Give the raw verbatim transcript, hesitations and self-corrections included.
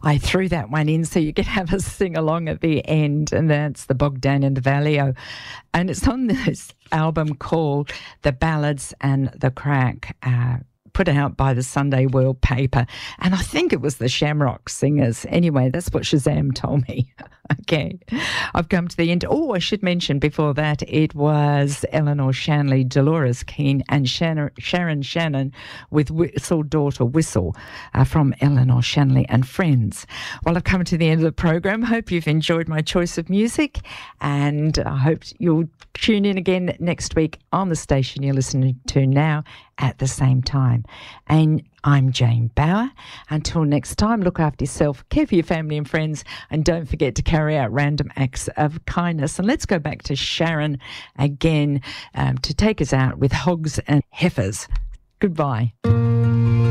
I threw that one in so you could have a sing-along at the end, and that's the Bogdan and the Valio. And it's on this album called The Ballads and the Crack, uh, put out by the Sunday World paper. And I think it was the Shamrock Singers. Anyway, that's what Shazam told me. Okay, I've come to the end. Oh, I should mention before that, it was Eleanor Shanley, Dolores Keane and Sharon, Sharon Shannon with Whistle Daughter Whistle uh, from Eleanor Shanley and Friends. Well, I've come to the end of the program. Hope you've enjoyed my choice of music, and I hope you'll tune in again next week on the station you're listening to now at the same time. And I'm Jane Bauer. Until next time, look after yourself, care for your family and friends, and don't forget to carry out random acts of kindness. And let's go back to Sharon again um, to take us out with Hogs and Heifers. Goodbye.